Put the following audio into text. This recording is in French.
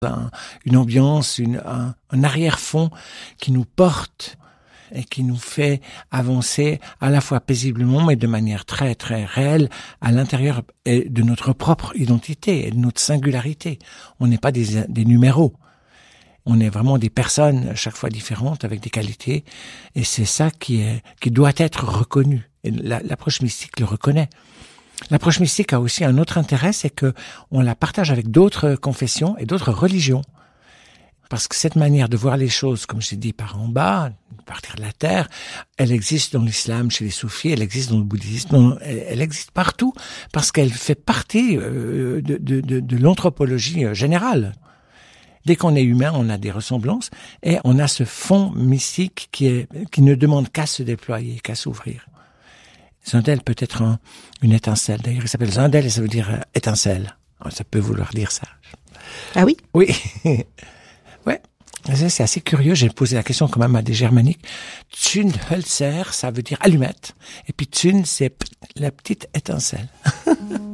une ambiance, un arrière-fond qui nous porte et qui nous fait avancer à la fois paisiblement mais de manière très très réelle à l'intérieur de notre propre identité et de notre singularité. On n'est pas des numéros. On est vraiment des personnes chaque fois différentes avec des qualités et c'est ça qui doit être reconnu. Et l'approche mystique le reconnaît. L'approche mystique a aussi un autre intérêt, c'est que on la partage avec d'autres confessions et d'autres religions. Parce que cette manière de voir les choses, comme j'ai dit, par en bas, partir de la terre, elle existe dans l'islam, chez les soufis, elle existe dans le bouddhisme, elle existe partout, parce qu'elle fait partie de l'anthropologie générale. Dès qu'on est humain, on a des ressemblances, et on a ce fond mystique qui ne demande qu'à se déployer, qu'à s'ouvrir. Zindel peut être une étincelle. D'ailleurs, il s'appelle Zindel et ça veut dire étincelle. Ça peut vouloir dire ça. Ah oui? Oui. Ouais. C'est assez curieux. J'ai posé la question quand même à des germaniques. Zündhölzer, ça veut dire allumette. Et puis Zünd, c'est la petite étincelle.